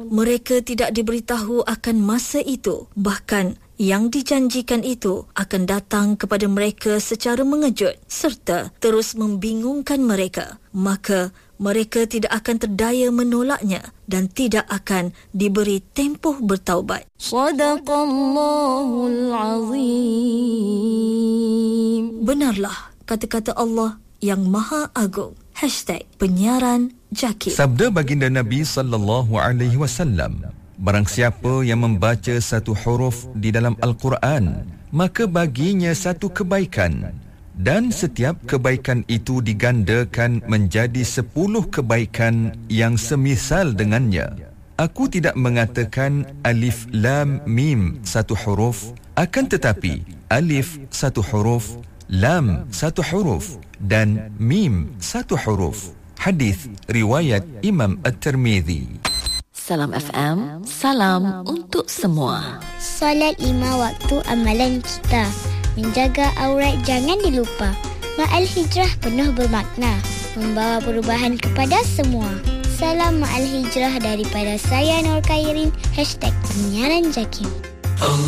Mereka tidak diberitahu akan masa itu. Bahkan yang dijanjikan itu akan datang kepada mereka secara mengejut serta terus membingungkan mereka. Maka mereka tidak akan terdaya menolaknya dan tidak akan diberi tempoh bertaubat. Shadaqallahul Azim. Benarlah kata-kata Allah yang Maha Agung. #penyiaran Jakib. Sabda baginda Nabi SAW, barang siapa yang membaca satu huruf di dalam Al-Quran, maka baginya satu kebaikan, dan setiap kebaikan itu digandakan menjadi 10 kebaikan yang semisal dengannya. Aku tidak mengatakan alif lam mim satu huruf, akan tetapi alif satu huruf, lam satu huruf dan mim satu huruf. Hadis riwayat Imam At-Tirmizi. Salam FM, salam untuk semua. Solat 5 waktu amalan kita. Menjaga aurat jangan dilupa. Ma'al Hijrah penuh bermakna, membawa perubahan kepada semua. Salam Ma'al Hijrah daripada saya Nur Khairin. #penyiaran Jakib.